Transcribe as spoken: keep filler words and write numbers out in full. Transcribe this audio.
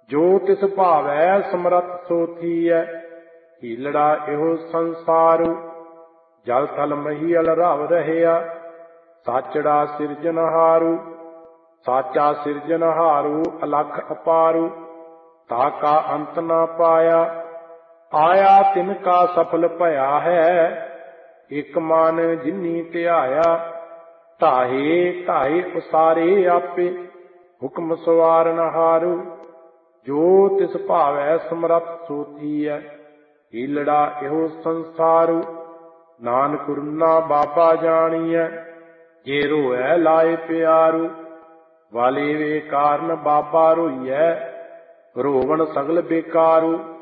ਜੋ ਤਿਸ ਭਾਵੈ ਸਮਰੱਥ ਸੋ ਥੀਐ। ਹੀਲੜਾ ਇਹੋ ਸੰਸਾਰੂ, ਜਲ ਥਲ ਮਹੀਅਲ ਰਵ ਰਹਿਆ। ਸਾਚੜਾ ਸਿਰਜਨਹਾਰੂ, ਸਾਚਾ ਸਿਰਜਨਹਾਰੂ ਅਲਖ ਅਪਾਰੂ। ਤਾ ਕਾ ਅੰਤ ਨਾ ਪਾਇਆ, ਆਇਆ ਤਿਨ ਕਾ ਸਫਲ ਭਇਆ ਹੈ। ਇਕ ਮਨ ਜਿਨੀ ਧਿਆਇਆ, ਢਾਹੇ ਢਾਹੇ ਉਸਾਰੇ ਆਪੇ। ਹੁਕਮ ਸਵਾਰਨਹਾਰੂ, ਜੋ ਤਿਸ ਭਾਵੈ ਸਮਰੱਥ ਸੋ ਥੀਐ। ਹੀਲੜਾ ਇਹੋ ਸੰਸਾਰੂ, ਨਾਨਕ ਰੁਨਾ ਬਾਬਾ ਜਾਣੀਐ। ਜੇ ਰੋਐ ਲਾਏ ਪਿਆਰੂ, ਵਾਲੇ ਵੇ ਕਾਰਨ ਬਾਬਾ ਰੋਈਐ। ਰੋਵਣ ਸਗਲ ਬੇਕਾਰੂ,